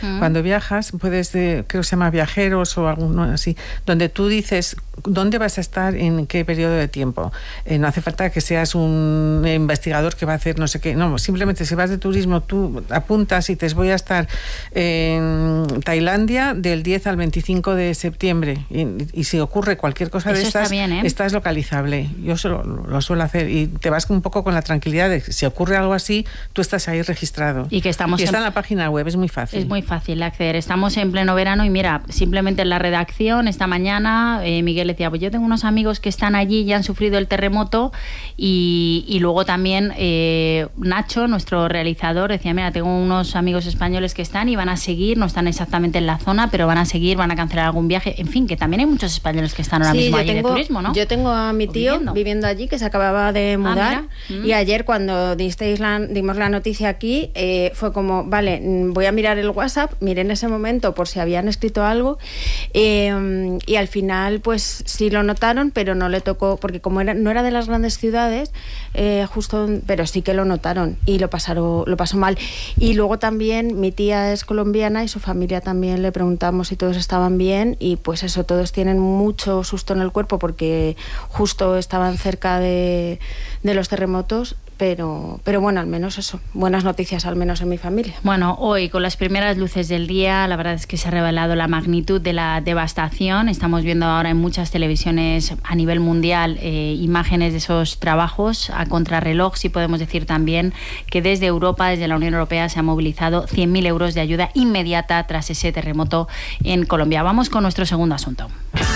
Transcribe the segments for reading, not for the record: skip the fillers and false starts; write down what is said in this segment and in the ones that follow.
Cuando viajas, puedes, creo que se llama Viajeros o alguno así, donde tú dices dónde vas a estar en qué periodo de tiempo. No hace falta que seas un investigador que va a hacer no sé qué. No, simplemente si vas de turismo, tú apuntas y dices voy a estar en Tailandia del 10 al 25 de septiembre. Y si ocurre cualquier cosa de estas, estás localizable. Yo lo suelo hacer y te vas un poco con la tranquilidad de que si ocurre algo así, tú estás ahí registrado. Y que está en la página web, es muy fácil. Es muy fácil de acceder. Estamos en pleno verano y mira, simplemente en la redacción esta mañana Miguel decía, pues yo tengo unos amigos que están allí y han sufrido el terremoto y luego también Nacho, nuestro realizador, decía, mira, tengo unos amigos españoles que están y van a seguir, no están exactamente en la zona, pero van a seguir, van a cancelar algún viaje. En fin, que también hay muchos españoles que están ahora mismo allí de turismo, ¿no? Yo tengo a mi tío viviendo allí que se acababa de mudar y ayer cuando dimos la noticia aquí fue como, vale, voy a mirar el WhatsApp, miré en ese momento por si habían escrito algo y al final pues sí lo notaron, pero no le tocó, porque como no era de las grandes ciudades, pero sí que lo notaron y lo pasó mal. Y luego también mi tía es colombiana y su familia también le preguntamos si todos estaban bien y pues eso, todos tienen mucho susto en el cuerpo porque justo estaban cerca de los terremotos. Pero bueno, al menos eso, buenas noticias al menos en mi familia. Bueno, hoy con las primeras luces del día, la verdad es que se ha revelado la magnitud de la devastación. Estamos viendo ahora en muchas televisiones a nivel mundial imágenes de esos trabajos a contrarreloj. Sí podemos decir también que desde Europa, desde la Unión Europea, se han movilizado 100.000 euros de ayuda inmediata tras ese terremoto en Colombia. Vamos con nuestro segundo asunto.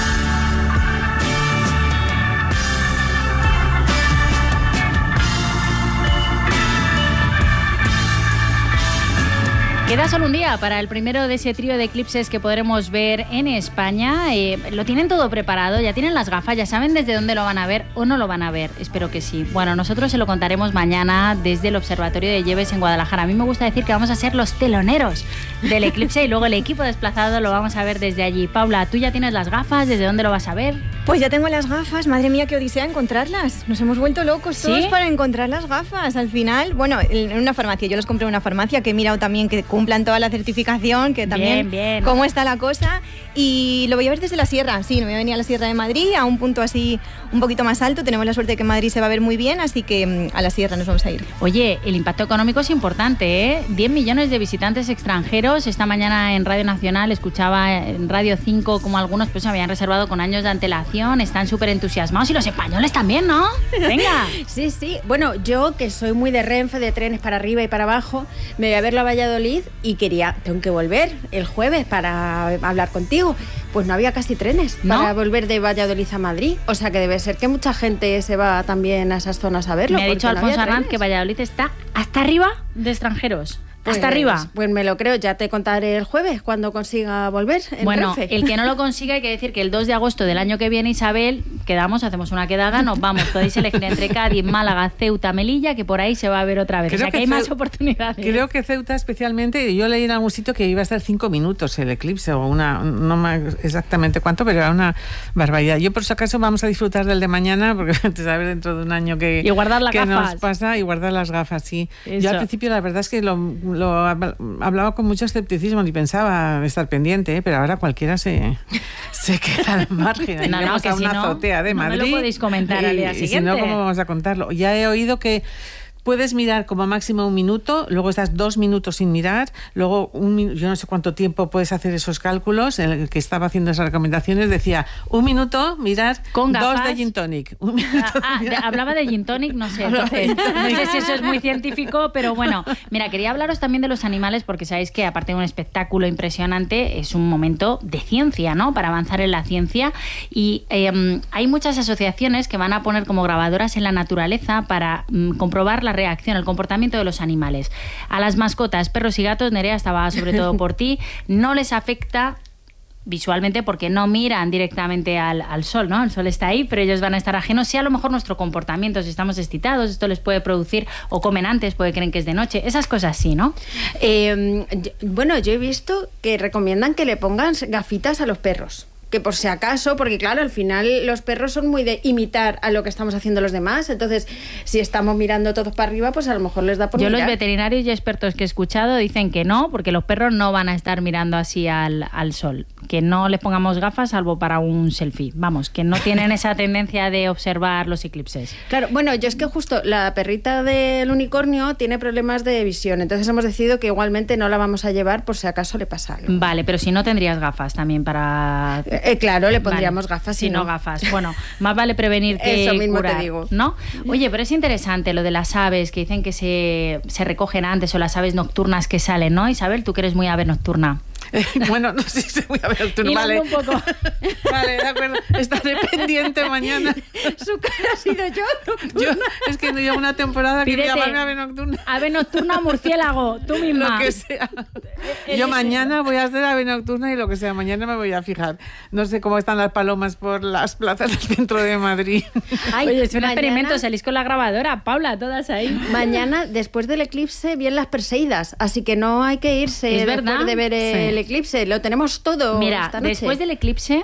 Queda solo un día para el primero de ese trío de eclipses que podremos ver en España. Lo tienen todo preparado, ya tienen las gafas, ya saben desde dónde lo van a ver o no lo van a ver. Espero que sí. Bueno, nosotros se lo contaremos mañana desde el Observatorio de Lleves en Guadalajara. A mí me gusta decir que vamos a ser los teloneros del eclipse y luego el equipo desplazado lo vamos a ver desde allí. Paula, ¿tú ya tienes las gafas? ¿Desde dónde lo vas a ver? Pues ya tengo las gafas. Madre mía, qué odisea encontrarlas. Nos hemos vuelto locos todos para encontrar las gafas. Al final, bueno, en una farmacia. Yo las compré en una farmacia que he mirado también que cumplan toda la certificación, que también bien. Cómo está la cosa. Y lo voy a ver desde la sierra. Sí, me voy a venir a la Sierra de Madrid, a un punto así un poquito más alto. Tenemos la suerte de que en Madrid se va a ver muy bien, así que a la sierra nos vamos a ir. Oye, el impacto económico es importante, ¿eh? 10 millones de visitantes extranjeros. Esta mañana en Radio Nacional escuchaba en Radio 5 como algunos pues habían reservado con años de antelación. Están súper entusiasmados y los españoles también, ¿no? Venga. Sí. Bueno, yo que soy muy de Renfe, de trenes para arriba y para abajo, me voy a verlo a Valladolid y tengo que volver el jueves para hablar contigo. Pues no había casi trenes para volver de Valladolid a Madrid. O sea que debe ser que mucha gente se va también a esas zonas a verlo. Me ha dicho Alfonso Arranz que Valladolid está hasta arriba de extranjeros. Hasta arriba. Pues me lo creo, ya te contaré el jueves cuando consiga volver en Renfe. El que no lo consiga hay que decir que el 2 de agosto del año que viene, Isabel, hacemos una quedada, nos vamos. Podéis elegir entre Cádiz, Málaga, Ceuta, Melilla, que por ahí se va a ver otra vez. Creo que hay más oportunidades. Creo que Ceuta especialmente, yo leí en algún sitio que iba a estar 5 minutos el eclipse, o no más exactamente cuánto, pero era una barbaridad. Yo por si acaso vamos a disfrutar del de mañana, porque antes a ver dentro de un año que guardar las gafas. Nos pasa y guardar las gafas, sí. Eso. Yo al principio la verdad es que lo hablaba con mucho escepticismo y pensaba estar pendiente, pero ahora cualquiera se queda al margen. Que a una azotea de Madrid. No me lo podéis comentar al día siguiente. Y si no, ¿cómo vamos a contarlo? Ya he oído que puedes mirar como máximo 1 minuto, luego estás 2 minutos sin mirar, luego yo no sé cuánto tiempo puedes hacer esos cálculos. El que estaba haciendo esas recomendaciones decía 1 minuto mirar con 2 de gin tonic. Hablaba de gin tonic, no sé, entonces, no sé si eso es muy científico, pero bueno, mira, quería hablaros también de los animales porque sabéis que aparte de un espectáculo impresionante es un momento de ciencia, ¿no? Para avanzar en la ciencia y hay muchas asociaciones que van a poner como grabadoras en la naturaleza para comprobar la reacción, el comportamiento de los animales. A las mascotas, perros y gatos, Nerea, estaba sobre todo por ti, no les afecta visualmente porque no miran directamente al sol, ¿no? El sol está ahí, pero ellos van a estar ajenos. Sí, a lo mejor nuestro comportamiento, si estamos excitados, esto les puede producir, o comen antes, puede creen que es de noche, esas cosas sí, ¿no? Bueno, yo he visto que recomiendan que le pongan gafitas a los perros que por si acaso, porque claro, al final los perros son muy de imitar a lo que estamos haciendo los demás, entonces si estamos mirando todos para arriba, pues a lo mejor les da por mirar. Los veterinarios y expertos que he escuchado dicen que no, porque los perros no van a estar mirando así al sol, que no les pongamos gafas salvo para un selfie, vamos, que no tienen esa tendencia de observar los eclipses. Claro, bueno, yo es que justo la perrita del unicornio tiene problemas de visión, entonces hemos decidido que igualmente no la vamos a llevar por si acaso le pasa algo. Vale, pero si no tendrías gafas también para... claro, le pondríamos gafas. Si no gafas. Bueno, más vale prevenir que eso mismo curar, te digo. ¿no? Oye, pero es interesante lo de las aves, que dicen que se recogen antes, o las aves nocturnas que salen, ¿no? Isabel, tú que eres muy ave nocturna. Bueno, no sé si voy a ver tu vale. Un poco. Vale, de acuerdo. Estaré pendiente mañana. Su cara ha sido yo nocturna. Es que no llevo una temporada que llamarme ave nocturna. Ave nocturna o murciélago, tú misma. Lo que sea. Yo mañana voy a ser ave nocturna y lo que sea, mañana me voy a fijar. No sé cómo están las palomas por las plazas del centro de Madrid. Ay, oye, es un experimento, salís con la grabadora, Paula, todas ahí. Mañana, después del eclipse, vienen las Perseidas, así que no hay que irse después de ver el eclipse, lo tenemos todo. Mira, esta noche. Después del eclipse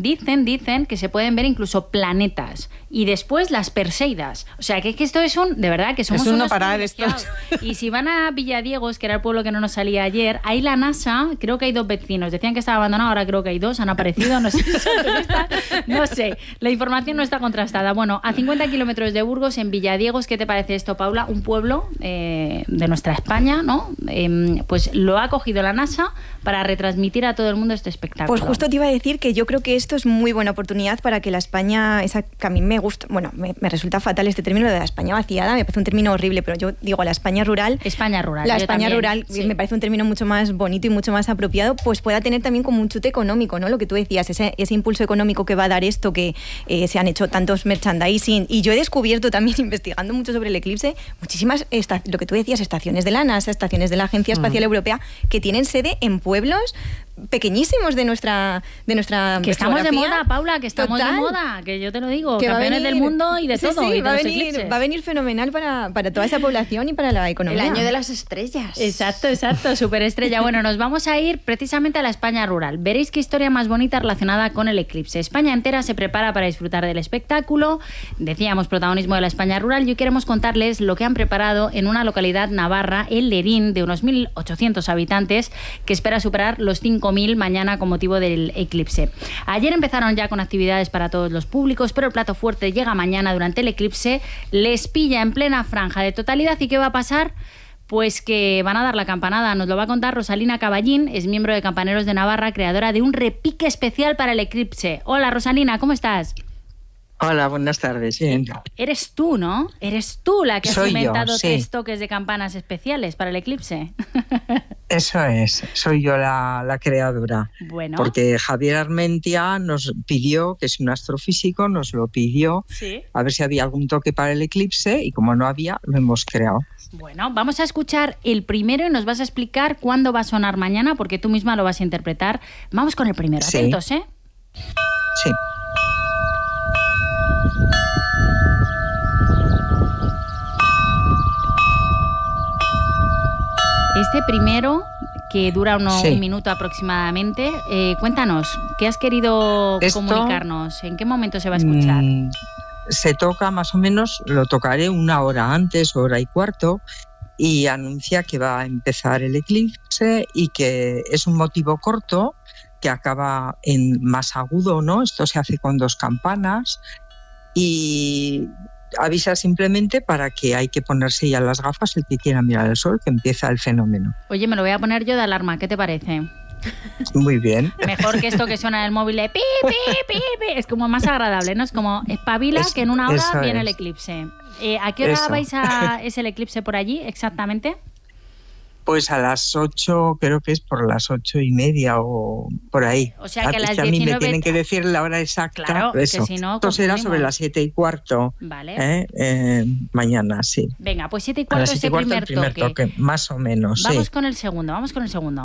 dicen que se pueden ver incluso planetas y después las Perseidas. O sea, que esto es de verdad que somos unos parar esto. Y si van a Villadiegos, que era el pueblo que no nos salía ayer, ahí la NASA, creo que hay 2 vecinos. Decían que estaba abandonado, ahora creo que hay 2, han aparecido, no sé si son turistas, no sé. La información no está contrastada. Bueno, a 50 kilómetros de Burgos, en Villadiegos, ¿qué te parece esto, Paula? Un pueblo de nuestra España, ¿no? Pues lo ha cogido la NASA para retransmitir a todo el mundo este espectáculo. Pues justo te iba a decir que yo creo que esto es muy buena oportunidad para que la España, que a mí me gusta, bueno, me resulta fatal este término de la España vaciada, me parece un término horrible, pero yo digo la España rural. España rural. La España también, rural sí. Me parece un término mucho más bonito y mucho más apropiado, pues pueda tener también como un chute económico, ¿no? Lo que tú decías, ese impulso económico que va a dar esto, que se han hecho tantos merchandising, y yo he descubierto también, investigando mucho sobre el eclipse, muchísimas, lo que tú decías, estaciones de la NASA, estaciones de la Agencia Espacial Europea, que tienen sede en pueblos pequeñísimos de nuestra que estamos geografía. De moda, Paula, que estamos de moda, que yo te lo digo, que campeones del mundo y de todo. Sí, y va a venir fenomenal para toda esa población y para la economía. El año de las estrellas. Exacto, superestrella. Bueno, nos vamos a ir precisamente a la España rural. Veréis qué historia más bonita relacionada con el eclipse. España entera se prepara para disfrutar del espectáculo. Decíamos, protagonismo de la España rural, y hoy queremos contarles lo que han preparado en una localidad navarra, el Lerín, de unos 1.800 habitantes, que espera superar los 5.000 mañana con motivo del eclipse. Ayer empezaron ya con actividades para todos los públicos, pero el plato fuerte llega mañana durante el eclipse, les pilla en plena franja de totalidad. ¿Y qué va a pasar? Pues que van a dar la campanada. Nos lo va a contar Rosalina Caballín, es miembro de Campaneros de Navarra, creadora de un repique especial para el eclipse. Hola, Rosalina, ¿cómo estás? Hola, buenas tardes. Bien. Eres tú, ¿no? Eres tú la que has inventado sí. 3 toques de campanas especiales para el eclipse. Eso es, soy yo la creadora. Bueno. Porque Javier Armentia nos pidió, que es un astrofísico, nos lo pidió, ¿sí? A ver si había algún toque para el eclipse, y como no había, lo hemos creado. Bueno, vamos a escuchar el primero y nos vas a explicar cuándo va a sonar mañana, porque tú misma lo vas a interpretar. Vamos con el primero, sí. Atentos, ¿eh? Sí. Este primero, que dura un minuto aproximadamente, cuéntanos, ¿qué has querido comunicarnos? ¿En qué momento se va a escuchar? Se toca más o menos, lo tocaré 1 hora antes, 1:15, y anuncia que va a empezar el eclipse y que es un motivo corto que acaba en más agudo, ¿no? Esto se hace con 2 campanas y avisa simplemente para que hay que ponerse ya las gafas el que quiera mirar el sol, que empieza el fenómeno. Oye, me lo voy a poner yo de alarma, ¿qué te parece? Muy bien. Mejor que esto que suena en el móvil de pi, pi, pi, pi. Es como más agradable, ¿no? Es como espabila que en 1 hora viene el eclipse. ¿A qué hora es el eclipse por allí exactamente? Pues a las 8, creo que es por las 8:30 o por ahí. O sea que a las 19... a mí me tienen que decir la hora exacta. Claro, eso. Que si no... Esto será sobre las 7:15. Vale. Mañana, sí. Venga, pues 7:15 es el primer toque. Más o menos, Vamos con el segundo,